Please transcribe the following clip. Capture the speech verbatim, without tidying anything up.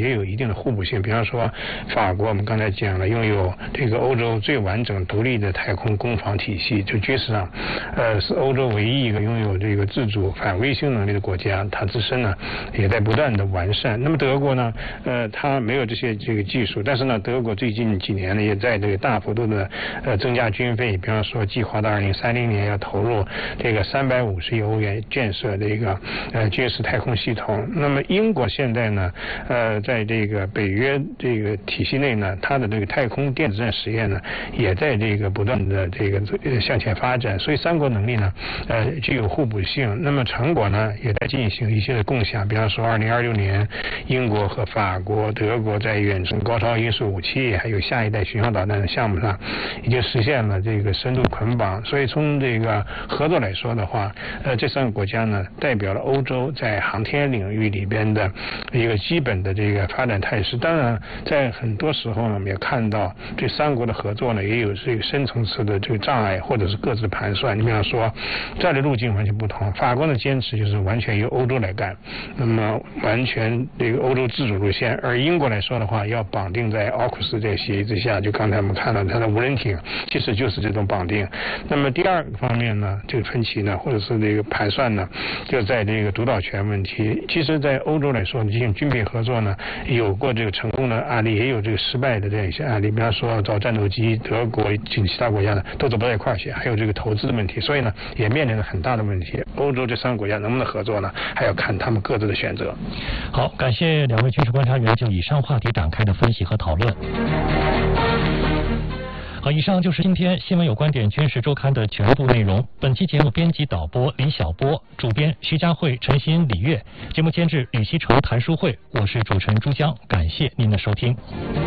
也有一定的互补性。比方说，法国我们刚才讲了，拥有这个欧洲最完整独立的太空攻防体系，就军事上，呃，是欧洲唯一一个拥有这个自主反卫星能力的国家，它自身呢也在不断的完善。那么德国呢，呃，它没有这些这个技术，但是呢，德国最近几年呢也在这个大幅度的呃增加军费，比方说计划到二零三零年要投入这个三百五十亿欧元建设这个呃军事太空系统。那么英国现在呢，呃，在这个北约这个体系内呢，它的这个太空电子战实验呢，也在这个不断的这个向前发展，所以三国能力呢，呃，具有互补性。那么成果呢，也在进行一些的共享。比方说，二零二六年，英国和法国、德国在远程高超音速武器还有下一代巡航导弹的项目上，已经实现了这个深度捆绑。所以从这个合作来说的话，呃，这三个国家呢，代表了欧洲在航天领域里边的一个基本的这个发展态势。当然，在很多时候呢，我们也看到这三国的合作呢，也有这个深层次的这个障碍，或者是各自盘算。你比方说，战略路径完全不同。法国的坚持就是完全由欧洲来干，那么完全这个欧洲自主路线。而英国来说的话，要绑定在奥库斯这个协议之下，就刚才我们看到它的无人艇，其实就是这种绑定。那么第二个方面呢，这个分歧呢，或者是这个盘算呢，就在这个主导权问题。其实，在欧洲来说，进行军备合作呢，有过这个成功的案例，也有这个失败的这样一些案例。比方说，造战斗机，德国及其他国家呢，都走不到一块儿去，还有这个投资的问题。所以呢，也面临着很大的问题。欧洲这三个国家能不能合作呢？还要看他们各自的选择。 好，感谢两位军事观察员就以上话题展开的分析和讨论。好，以上就是今天新闻有观点军事周刊的全部内容。本期节目编辑导播李晓波，主编徐佳慧、陈鑫、李月，节目监制吕锡成、谭淑慧，我是主持人朱江，感谢您的收听。